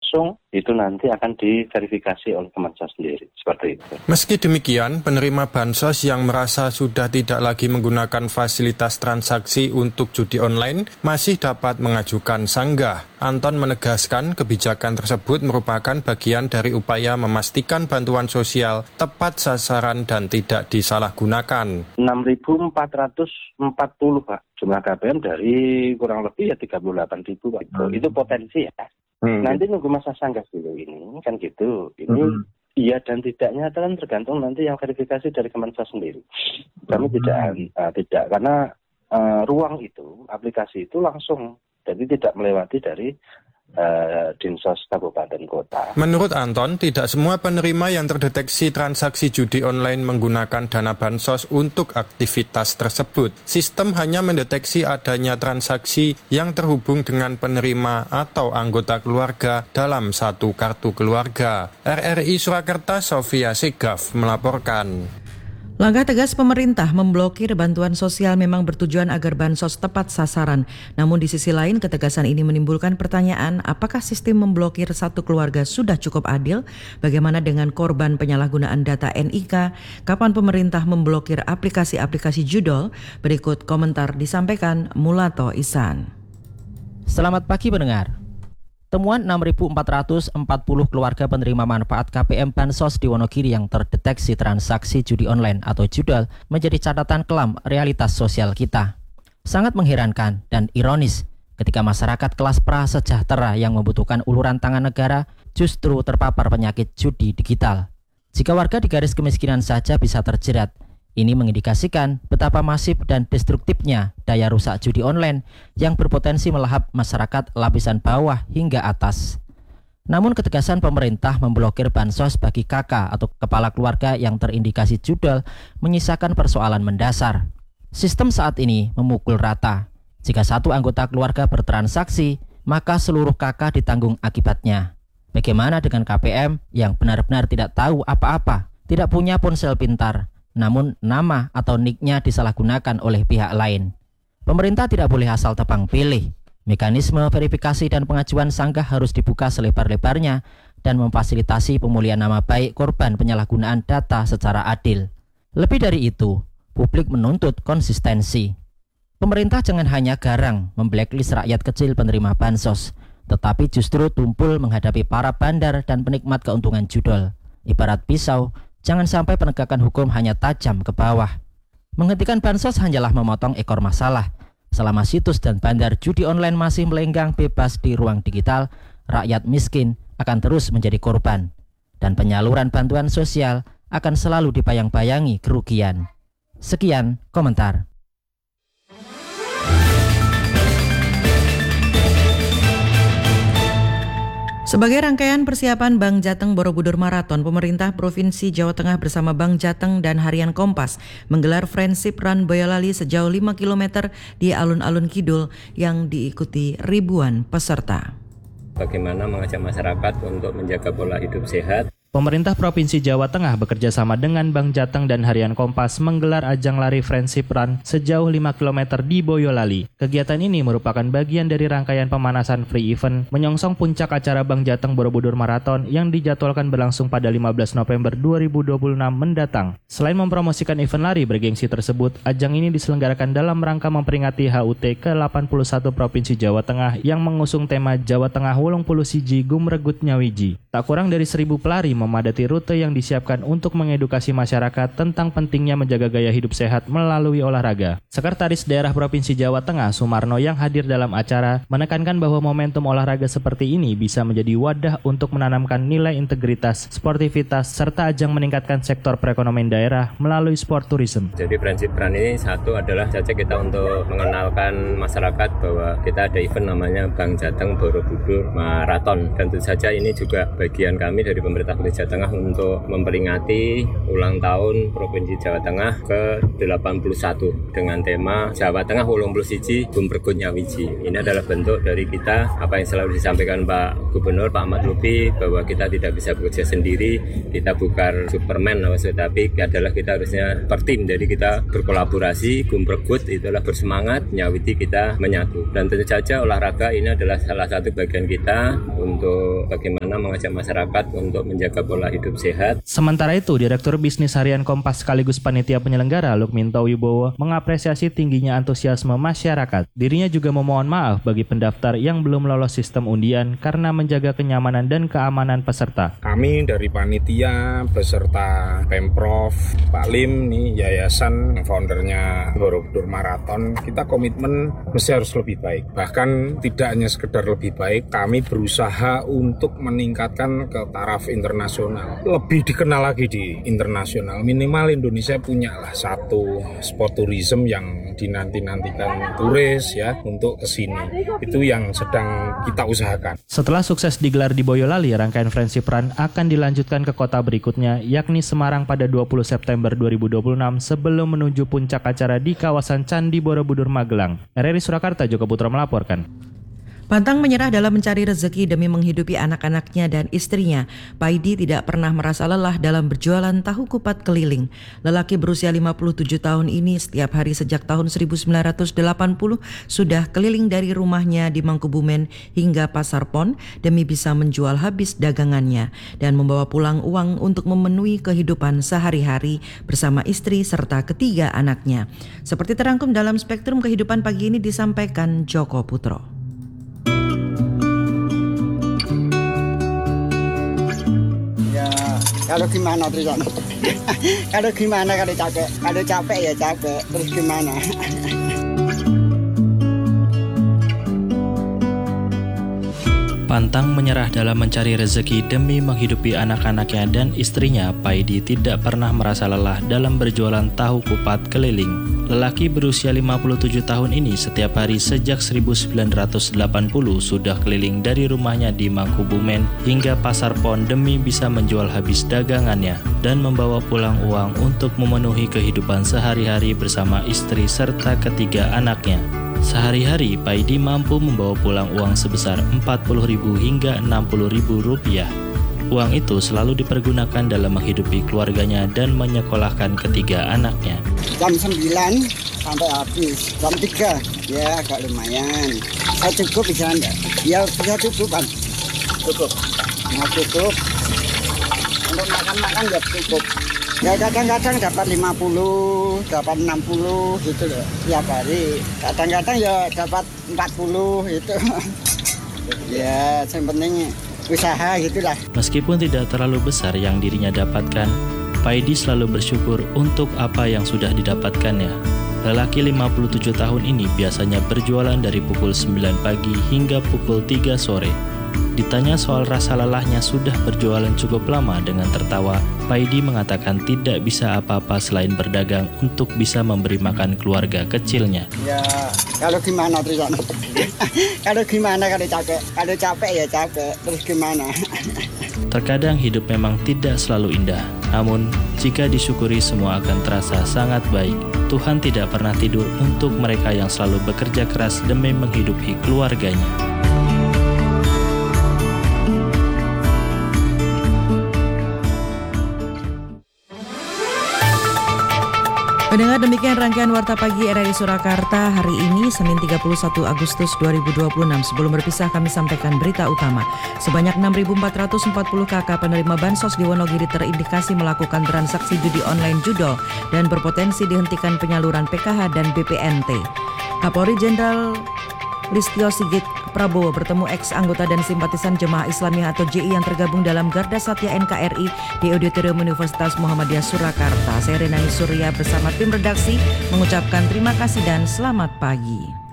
langsung, itu nanti akan diverifikasi oleh Kemensos sendiri, seperti itu. Meski demikian, penerima bansos yang merasa sudah tidak lagi menggunakan fasilitas transaksi untuk judi online masih dapat mengajukan sanggah. Anton menegaskan kebijakan tersebut merupakan bagian dari upaya memastikan bantuan sosial tepat sasaran dan tidak disalahgunakan. 6.440 Pak, jumlah KPM dari kurang lebih 38.000 Pak. Itu potensi ya. Nanti nunggu masa sanggah dulu ini, kan gitu. Ini iya dan tidaknya kan tergantung nanti yang verifikasi dari Kemensos sendiri. Kami tidak karena ruang itu, aplikasi itu langsung, jadi tidak melewati dari Dinsos Kabupaten Kota. Menurut Anton, tidak semua penerima yang terdeteksi transaksi judi online menggunakan dana bansos untuk aktivitas tersebut. Sistem hanya mendeteksi adanya transaksi yang terhubung dengan penerima atau anggota keluarga dalam satu kartu keluarga. RRI Surakarta, Sofia Segaf melaporkan. Langkah tegas pemerintah memblokir bantuan sosial memang bertujuan agar bansos tepat sasaran. Namun di sisi lain, ketegasan ini menimbulkan pertanyaan, apakah sistem memblokir satu keluarga sudah cukup adil? Bagaimana dengan korban penyalahgunaan data NIK? Kapan pemerintah memblokir aplikasi-aplikasi judol? Berikut komentar disampaikan Mulato Ihsan. Selamat pagi pendengar. Temuan 6.440 keluarga penerima manfaat KPM Bansos di Wonogiri yang terdeteksi transaksi judi online atau judol menjadi catatan kelam realitas sosial kita. Sangat mengherankan dan ironis ketika masyarakat kelas prasejahtera yang membutuhkan uluran tangan negara justru terpapar penyakit judi digital. Jika warga di garis kemiskinan saja bisa terjerat, ini mengindikasikan betapa masif dan destruktifnya daya rusak judi online yang berpotensi melahap masyarakat lapisan bawah hingga atas. Namun ketegasan pemerintah memblokir bansos bagi kakak atau kepala keluarga yang terindikasi judol menyisakan persoalan mendasar. Sistem saat ini memukul rata. Jika satu anggota keluarga bertransaksi, maka seluruh kakak ditanggung akibatnya. Bagaimana dengan KPM yang benar-benar tidak tahu apa-apa, tidak punya ponsel pintar, namun nama atau nick-nya disalahgunakan oleh pihak lain? Pemerintah tidak boleh asal tebang pilih. Mekanisme verifikasi dan pengajuan sanggah harus dibuka selebar-lebarnya dan memfasilitasi pemulihan nama baik korban penyalahgunaan data secara adil. Lebih dari itu, publik menuntut konsistensi. Pemerintah jangan hanya garang memblacklist rakyat kecil penerima bansos, tetapi justru tumpul menghadapi para bandar dan penikmat keuntungan judol. Ibarat pisau, jangan sampai penegakan hukum hanya tajam ke bawah. Menghentikan bansos hanyalah memotong ekor masalah. Selama situs dan bandar judi online masih melenggang bebas di ruang digital, rakyat miskin akan terus menjadi korban. Dan penyaluran bantuan sosial akan selalu dibayang-bayangi kerugian. Sekian komentar. Sebagai rangkaian persiapan Bank Jateng Borobudur Marathon, pemerintah Provinsi Jawa Tengah bersama Bank Jateng dan Harian Kompas menggelar Friendship Run Boyolali sejauh 5 km di alun-alun Kidul yang diikuti ribuan peserta. Bagaimana mengajak masyarakat untuk menjaga pola hidup sehat? Pemerintah Provinsi Jawa Tengah bekerja sama dengan Bank Jateng dan Harian Kompas menggelar ajang lari Friendship Run sejauh 5 km di Boyolali. Kegiatan ini merupakan bagian dari rangkaian pemanasan free event menyongsong puncak acara Bank Jateng Borobudur Marathon yang dijadwalkan berlangsung pada 15 November 2026 mendatang. Selain mempromosikan event lari bergengsi tersebut, ajang ini diselenggarakan dalam rangka memperingati HUT ke-81 Provinsi Jawa Tengah yang mengusung tema Jawa Tengah 80 Siji Gumregut Nyawiji. Tak kurang dari 1.000 pelari memadati rute yang disiapkan untuk mengedukasi masyarakat tentang pentingnya menjaga gaya hidup sehat melalui olahraga. Sekretaris Daerah Provinsi Jawa Tengah Sumarno yang hadir dalam acara menekankan bahwa momentum olahraga seperti ini bisa menjadi wadah untuk menanamkan nilai integritas, sportivitas, serta ajang meningkatkan sektor perekonomian daerah melalui sport tourism. Jadi Friendship Run ini satu adalah saja kita untuk mengenalkan masyarakat bahwa kita ada event namanya Bank Jateng Borobudur Marathon. Dan tentu saja ini juga bagian kami dari pemerintah Jawa Tengah untuk memperingati ulang tahun Provinsi Jawa Tengah ke-81 dengan tema Jawa Tengah 80 Siji Gumregut Nyawiji. Ini adalah bentuk dari kita apa yang selalu disampaikan Pak Gubernur Pak Ahmad Lutfi bahwa kita tidak bisa bekerja sendiri, kita bukan Superman, tetapi adalah kita harusnya per tim. Jadi kita berkolaborasi, Gumregut itulah bersemangat, Nyawiji kita menyatu. Dan tentu saja olahraga ini adalah salah satu bagian kita untuk bagaimana mengajak masyarakat untuk menjaga pola hidup sehat. Sementara itu, Direktur Bisnis Harian Kompas sekaligus Panitia Penyelenggara Lukminto Wibowo mengapresiasi tingginya antusiasme masyarakat. Dirinya juga memohon maaf bagi pendaftar yang belum lolos sistem undian karena menjaga kenyamanan dan keamanan peserta. Kami dari panitia beserta Pemprov, Pak Lim, nih yayasan foundernya Borobudur Marathon, kita komitmen mesti harus lebih baik. Bahkan tidak hanya sekedar lebih baik, kami berusaha untuk meningkatkan ke taraf internasional. Lebih dikenal lagi di internasional. Minimal Indonesia punyalah satu spot tourism yang dinanti-nantikan turis ya untuk kesini. Itu yang sedang kita usahakan. Setelah sukses digelar di Boyolali, rangkaian Friendship Run akan dilanjutkan ke kota berikutnya, yakni Semarang pada 20 September 2026 sebelum menuju puncak acara di kawasan Candi Borobudur Magelang. RRI Surakarta, Joko Putra melaporkan. Pantang menyerah dalam mencari rezeki demi menghidupi anak-anaknya dan istrinya. Paidi tidak pernah merasa lelah dalam berjualan tahu kupat keliling. Lelaki berusia 57 tahun ini setiap hari sejak tahun 1980 sudah keliling dari rumahnya di Mangkubumen hingga Pasar Pon demi bisa menjual habis dagangannya dan membawa pulang uang untuk memenuhi kehidupan sehari-hari bersama istri serta ketiga anaknya. Seperti terangkum dalam Spektrum Kehidupan pagi ini disampaikan Joko Putro. Kalau gimana terus kalau gimana kalau capek ya capek, terus gimana? Pantang menyerah dalam mencari rezeki demi menghidupi anak-anaknya dan istrinya, Paidi tidak pernah merasa lelah dalam berjualan tahu kupat keliling. Lelaki berusia 57 tahun ini setiap hari sejak 1980 sudah keliling dari rumahnya di Mangkubumen hingga Pasar Pon demi bisa menjual habis dagangannya dan membawa pulang uang untuk memenuhi kehidupan sehari-hari bersama istri serta ketiga anaknya. Sehari-hari, Paidi mampu membawa pulang uang sebesar Rp40.000 hingga Rp60.000. Uang itu selalu dipergunakan dalam menghidupi keluarganya dan menyekolahkan ketiga anaknya. Jam 9 sampai habis, jam 3 ya agak lumayan. Saya cukup bisa enggak? Ya bisa cukupan. Cukup. Nah, cukup. Untuk makan-makan ya cukup. Ya kadang-kadang dapat 50, dapat 60 gitu loh tiap hari. Kadang-kadang ya dapat 40 gitu. Ya yang penting usaha gitulah. Meskipun tidak terlalu besar yang dirinya dapatkan, Paidi selalu bersyukur untuk apa yang sudah didapatkannya. Lelaki 57 tahun ini biasanya berjualan dari pukul 9 pagi hingga pukul 3 sore. Ditanya soal rasa lelahnya sudah berjualan cukup lama dengan tertawa, Paidi mengatakan tidak bisa apa-apa selain berdagang untuk bisa memberi makan keluarga kecilnya. Ya, kalau gimana terus kalau gimana kalau capek ya capek, terus gimana? Terkadang hidup memang tidak selalu indah, namun jika disyukuri semua akan terasa sangat baik. Tuhan tidak pernah tidur untuk mereka yang selalu bekerja keras demi menghidupi keluarganya. Pendengar, demikian rangkaian Warta Pagi RRI Surakarta hari ini, Senin 31 Agustus 2026. Sebelum berpisah kami sampaikan berita utama. Sebanyak 6.440 kakak penerima bansos di Wonogiri terindikasi melakukan transaksi judi online judol dan berpotensi dihentikan penyaluran PKH dan BPNT. Kapolri Jenderal Listio Sigit Prabowo bertemu ex-anggota dan simpatisan Jemaah Islamiyah atau JI yang tergabung dalam Garda Satya NKRI di Auditorium Universitas Muhammadiyah Surakarta. Saya Renai Surya bersama tim redaksi mengucapkan terima kasih dan selamat pagi.